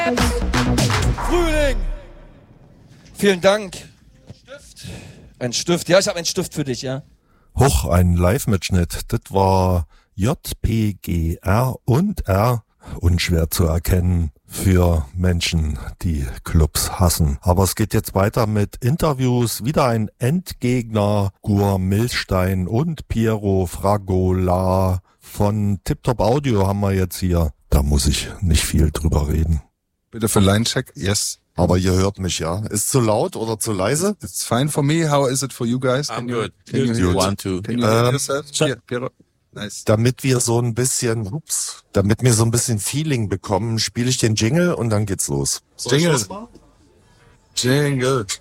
Frühling! Vielen Dank. Ein Stift. Ja, ich habe einen Stift für dich, ja. Hoch, ein Live-Mitschnitt. Das war JPGR und R. Unschwer zu erkennen für Menschen, die Clubs hassen. Aber es geht jetzt weiter mit Interviews. Wieder ein Endgegner. Gur Milstein und Piero Fragola von TipTop Audio haben wir jetzt hier. Da muss ich nicht viel drüber reden. Bitte für Line-Check. Yes. Aber ihr hört mich, ja. Ist zu laut oder zu leise? It's fine for me. How is it for you guys? I'm good. Can you One, two. Can you hear yourself? Yeah, Piero. Nice. Damit wir so ein bisschen, Feeling bekommen, spiele ich den Jingle und dann geht's los. Jingle. Jingle.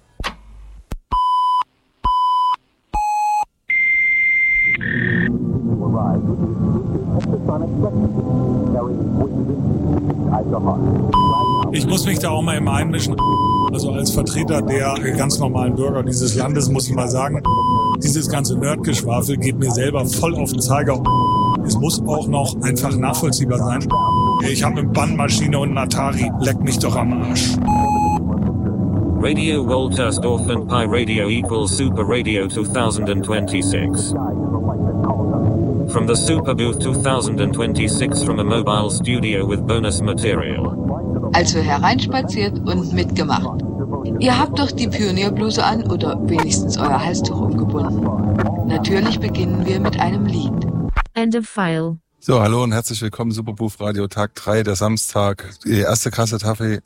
Ich muss mich da auch mal immer einmischen. Also als Vertreter der ganz normalen Bürger dieses Landes muss ich mal sagen, dieses ganze Nerdgeschwafel geht mir selber voll auf den Zeiger. Es muss auch noch einfach nachvollziehbar sein. Ich habe eine Bandmaschine und einen Atari. Leck mich doch am Arsch. Radio Woltersdorf and Pi Radio equals Super Radio 2026. From the Super Booth 2026 from a mobile studio with bonus material. Also hereinspaziert und mitgemacht. Ihr habt doch die Pionierbluse an oder wenigstens euer Halstuch umgebunden. Natürlich beginnen wir mit einem Lied. End of file. So, hallo und herzlich willkommen, Superbooth Radio Tag 3, der Samstag. Die erste Tasse Kaffee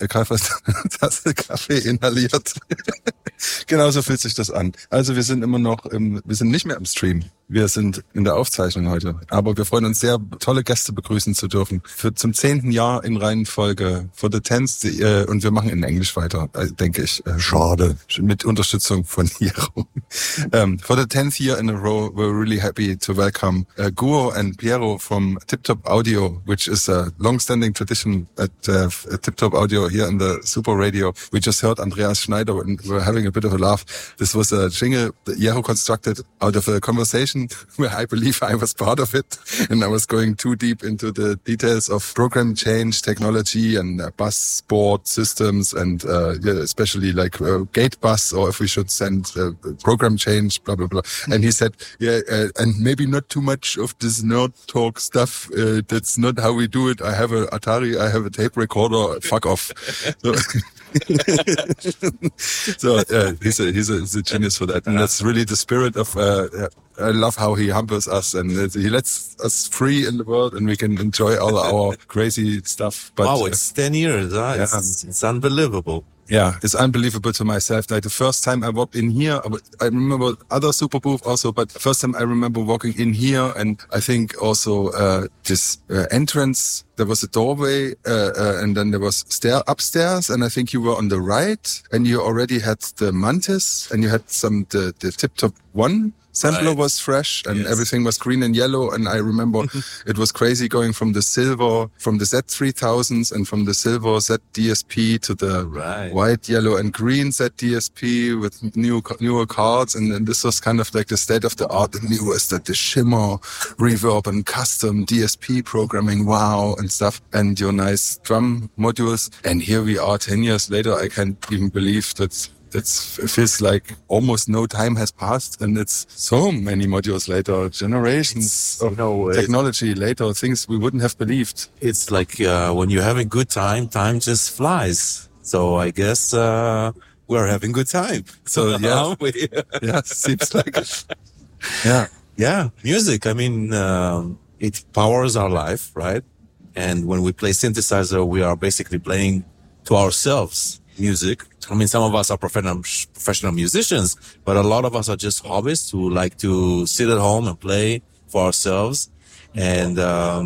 inhaliert. Genauso fühlt sich das an. Also wir sind immer noch wir sind nicht mehr im Stream. Wir sind in der Aufzeichnung heute. Aber wir freuen uns sehr, tolle Gäste begrüßen zu dürfen. Zum 10. Jahr in Reihenfolge for the 10th, und wir machen in Englisch weiter, denke ich. Schade. Mit Unterstützung von Piero. For the 10th year in a row, we're really happy to welcome Guo and Piero from TipTop Audio, which is a long-standing tradition at TipTop Audio here in the Super Radio. We just heard Andreas Schneider and we're having a bit of a laugh. This was a jingle that Piero constructed out of a conversation where I believe I was part of it, and I was going too deep into the details of program change technology and bus board systems and especially like gate bus, or if we should send program change, blah, blah, blah. And he said, and maybe not too much of this nerd talk stuff. That's not how we do it. I have a Atari, I have a tape recorder, fuck off. So he's a genius for that, and that's really the spirit of. I love how he humbles us and he lets us free in the world, and we can enjoy all our crazy stuff. But, wow, it's 10 years, huh? It's unbelievable. Yeah, it's unbelievable to myself. Like the first time I walked in here, I remember other Super Booth also, but the first time I remember walking in here, and I think also this entrance, there was a doorway, and then there was upstairs, and I think you were on the right, and you already had the Mantis, and you had the TipTop 1. Sampler was fresh and everything was green and yellow, and I remember it was crazy going from the silver, from the Z3000s and from the silver ZDSP to the white, yellow and green ZDSP with newer cards, and then this was kind of like the state of the art. The newest, that the shimmer, reverb and custom DSP programming, wow, and stuff, and your nice drum modules. And here we are 10 years later. I can't even believe that. It feels like almost no time has passed, and it's so many modules later, generations of technology later, things we wouldn't have believed. It's like when you're having good time just flies. So I guess we're having good time. So yeah, seems like it. Yeah, music. I mean, it powers our life, right? And when we play synthesizer, we are basically playing to ourselves music. I mean, some of us are professional musicians, but a lot of us are just hobbyists who like to sit at home and play for ourselves. And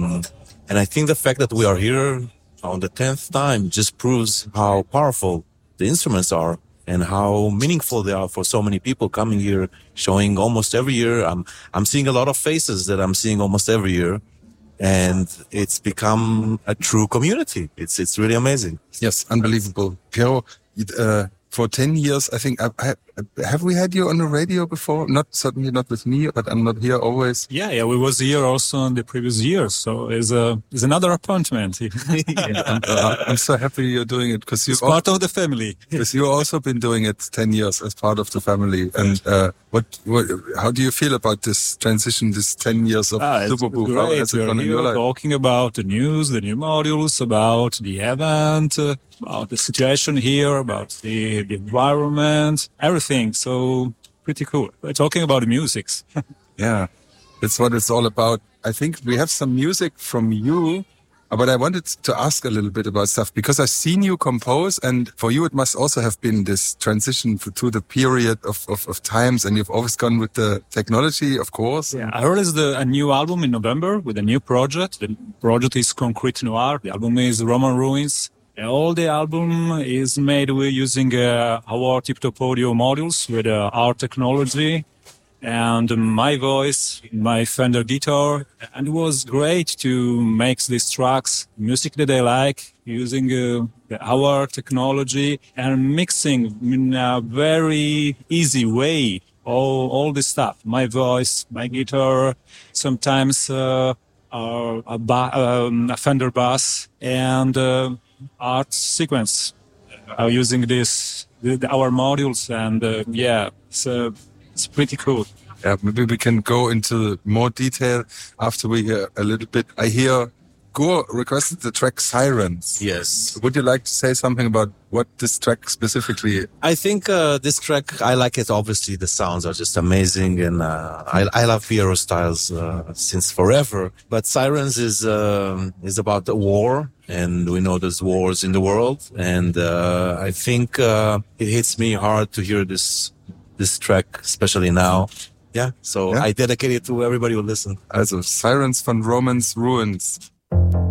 I think the fact that we are here on the 10th time just proves how powerful the instruments are and how meaningful they are for so many people coming here, showing almost every year. I'm seeing a lot of faces that I'm seeing almost every year. And it's become a true community. It's really amazing. Yes, unbelievable. Piero, for 10 years, I think I have we had you on the radio before? Certainly not with me, but I'm not here always. Yeah, we was here also in the previous years, so it's another appointment. I'm so happy you're doing it because it's part of the family. Because you've also been doing it 10 years as part of the family. And how do you feel about this transition, this 10 years of Superbooth? How has it gone in your life? Talking about the news, the new modules, about the event, about the situation here, about the environment, everything. So pretty cool. We're talking about the music. Yeah, that's what it's all about. I think we have some music from you, but I wanted to ask a little bit about stuff because I've seen you compose, and for you it must also have been this transition to the period of times, and you've always gone with the technology, of course. Yeah, I released a new album in November with a new project. The project is Concrete Noir. The album is Roman Ruins. All the album is made using our tip-top audio modules with our technology and my voice, my Fender guitar. And it was great to make these tracks, music that I like, using our technology and mixing in a very easy way all this stuff. My voice, my guitar, sometimes a Fender bass and art sequence using our modules, and it's pretty cool. Yeah, maybe we can go into more detail after we hear a little bit. I hear Gur requested the track Sirens. Yes. Would you like to say something about what this track specifically? I think this track, I like it. Obviously, the sounds are just amazing, and I love Piero Styles since forever. But Sirens is about the war, and we know there's wars in the world, and I think it hits me hard to hear this track, especially now. Yeah, so I dedicate it to everybody who listens. Also Sirens von Roman Ruins.